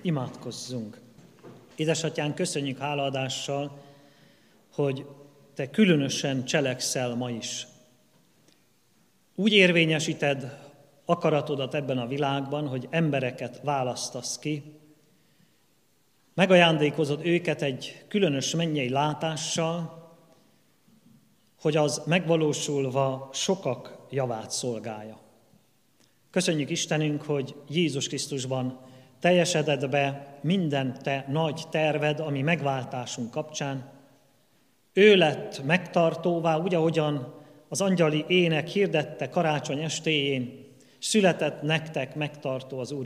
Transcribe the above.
Imádkozzunk! Édesatyánk, köszönjük hálaadással, hogy Te különösen cselekszel ma is. Úgy érvényesíted akaratodat ebben a világban, hogy embereket választasz ki, megajándékozod őket egy különös mennyei látással, hogy az megvalósulva sokak javát szolgálja. Köszönjük Istenünk, hogy Jézus Krisztusban teljesedett be minden Te nagy terved, ami megváltásunk kapcsán. Ő lett megtartóvá, úgy, ahogyan az angyali ének hirdette karácsony estéjén, született nektek megtartó az Úr